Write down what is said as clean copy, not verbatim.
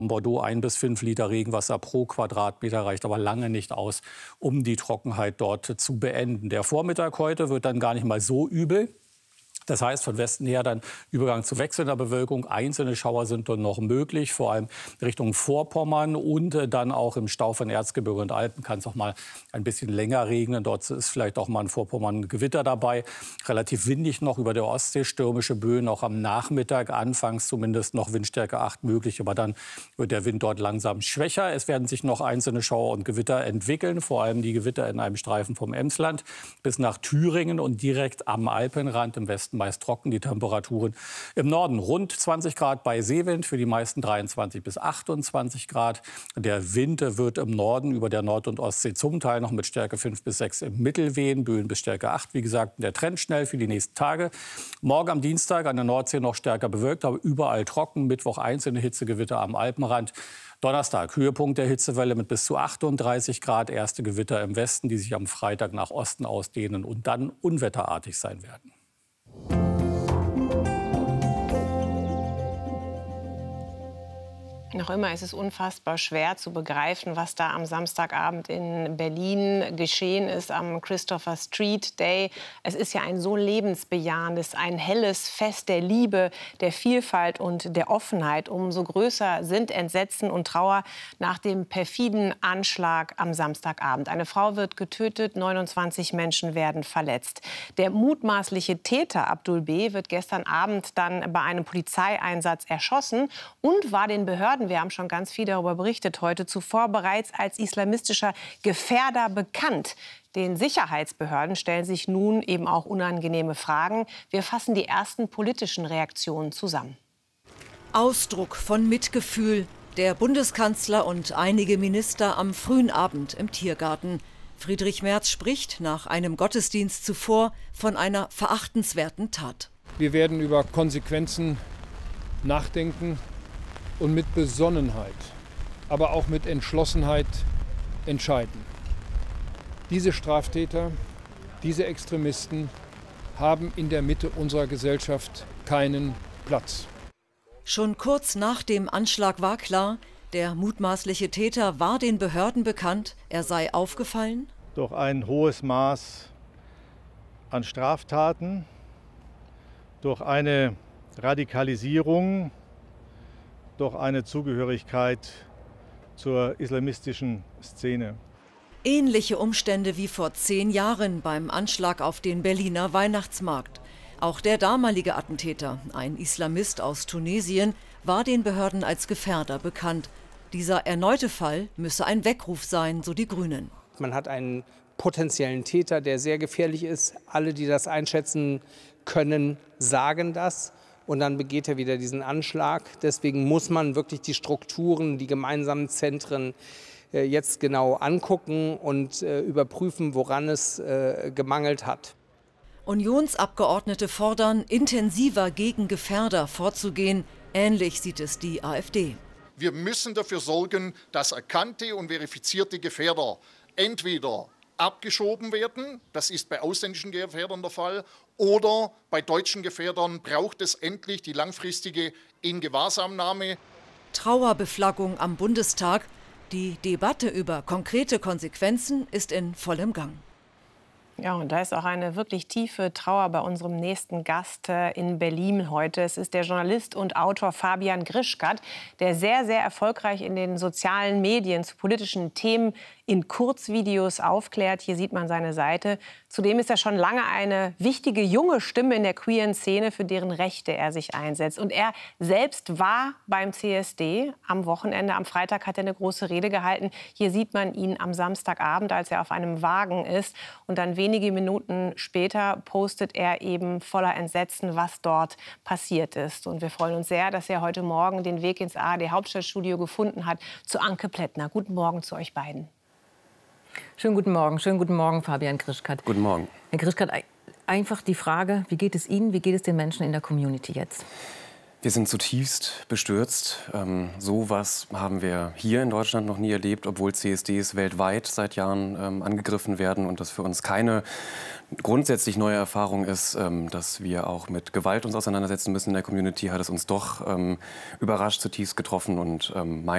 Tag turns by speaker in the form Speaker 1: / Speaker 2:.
Speaker 1: In Bordeaux 1 bis 5 Liter Regenwasser pro Quadratmeter reicht aber lange nicht aus, um die Trockenheit dort zu beenden. Der Vormittag heute wird dann gar nicht mal so übel. Das heißt, von Westen her dann Übergang zu wechselnder Bewölkung. Einzelne Schauer sind dort noch möglich, vor allem Richtung Vorpommern und dann auch im Stau von Erzgebirge und Alpen kann es auch mal ein bisschen länger regnen. Dort ist vielleicht auch mal in Vorpommern Gewitter dabei. Relativ windig noch über der Ostsee, stürmische Böen auch am Nachmittag, anfangs zumindest noch Windstärke 8 möglich, aber dann wird der Wind dort langsam schwächer. Es werden sich noch einzelne Schauer und Gewitter entwickeln, vor allem die Gewitter in einem Streifen vom Emsland bis nach Thüringen und direkt am Alpenrand im Westen meist trocken. Die Temperaturen im Norden rund 20 Grad bei Seewind, für die meisten 23 bis 28 Grad. Der Wind wird im Norden über der Nord- und Ostsee zum Teil noch mit Stärke 5 bis 6 im Mittel wehen, Böen bis Stärke 8. Wie gesagt, der Trend schnell für die nächsten Tage. Morgen am Dienstag an der Nordsee noch stärker bewölkt, aber überall trocken. Mittwoch einzelne Hitzegewitter am Alpenrand. Donnerstag Höhepunkt der Hitzewelle mit bis zu 38 Grad. Erste Gewitter im Westen, die sich am Freitag nach Osten ausdehnen und dann unwetterartig sein werden.
Speaker 2: Noch immer ist es unfassbar schwer zu begreifen, was da am Samstagabend in Berlin geschehen ist, am Christopher Street Day. Es ist ja ein so lebensbejahendes, ein helles Fest der Liebe, der Vielfalt und der Offenheit. Umso größer sind Entsetzen und Trauer nach dem perfiden Anschlag am Samstagabend. Eine Frau wird getötet, 29 Menschen werden verletzt. Der mutmaßliche Täter Abdul B. wird gestern Abend dann bei einem Polizeieinsatz erschossen und war den Behörden, wir haben schon ganz viel darüber berichtet heute, zuvor bereits als islamistischer Gefährder bekannt. Den Sicherheitsbehörden stellen sich nun eben auch unangenehme Fragen. Wir fassen die ersten politischen Reaktionen zusammen.
Speaker 3: Ausdruck von Mitgefühl. Der Bundeskanzler und einige Minister am frühen Abend im Tiergarten. Friedrich Merz spricht nach einem Gottesdienst zuvor von einer verachtenswerten Tat.
Speaker 4: Wir werden über Konsequenzen nachdenken und mit Besonnenheit, aber auch mit Entschlossenheit entscheiden. Diese Straftäter, diese Extremisten haben in der Mitte unserer Gesellschaft keinen Platz.
Speaker 3: Schon kurz nach dem Anschlag war klar, der mutmaßliche Täter war den Behörden bekannt. Er sei aufgefallen
Speaker 5: durch ein hohes Maß an Straftaten, durch eine Radikalisierung, durch eine Zugehörigkeit zur islamistischen Szene.
Speaker 3: Ähnliche Umstände wie vor 10 Jahren beim Anschlag auf den Berliner Weihnachtsmarkt. Auch der damalige Attentäter, ein Islamist aus Tunesien, war den Behörden als Gefährder bekannt. Dieser erneute Fall müsse ein Weckruf sein, so die Grünen.
Speaker 6: Man hat einen potenziellen Täter, der sehr gefährlich ist. Alle, die das einschätzen können, sagen das. Und dann begeht er wieder diesen Anschlag. Deswegen muss man wirklich die Strukturen, die gemeinsamen Zentren jetzt genau angucken und überprüfen, woran es gemangelt hat.
Speaker 3: Unionsabgeordnete fordern, intensiver gegen Gefährder vorzugehen. Ähnlich sieht es die AfD.
Speaker 7: Wir müssen dafür sorgen, dass erkannte und verifizierte Gefährder entweder abgeschoben werden, das ist bei ausländischen Gefährdern der Fall, oder bei deutschen Gefährdern braucht es endlich die langfristige Ingewahrsamnahme.
Speaker 3: Trauerbeflaggung am Bundestag. Die Debatte über konkrete Konsequenzen ist in vollem Gang.
Speaker 2: Ja, und da ist auch eine wirklich tiefe Trauer bei unserem nächsten Gast in Berlin heute. Es ist der Journalist und Autor Fabian Grischkat, der sehr, sehr erfolgreich in den sozialen Medien zu politischen Themen in Kurzvideos aufklärt. Hier sieht man seine Seite. Zudem ist er schon lange eine wichtige junge Stimme in der queeren Szene, für deren Rechte er sich einsetzt. Und er selbst war beim CSD am Wochenende. Am Freitag hat er eine große Rede gehalten. Hier sieht man ihn am Samstagabend, als er auf einem Wagen ist. Und dann wenige Minuten später postet er eben voller Entsetzen, was dort passiert ist. Und wir freuen uns sehr, dass er heute Morgen den Weg ins ARD-Hauptstadtstudio gefunden hat zu Anke Plättner. Guten Morgen zu euch beiden.
Speaker 8: Schönen guten Morgen, Fabian Grischkat.
Speaker 9: Guten Morgen.
Speaker 8: Herr Grischkat, einfach die Frage, wie geht es Ihnen, wie geht es den Menschen in der Community jetzt?
Speaker 9: Wir sind zutiefst bestürzt. So was haben wir hier in Deutschland noch nie erlebt, obwohl CSDs weltweit seit Jahren angegriffen werden und das für uns keine grundsätzlich neue Erfahrung ist, dass wir auch mit Gewalt uns auseinandersetzen müssen in der Community, hat es uns doch überrascht, zutiefst getroffen und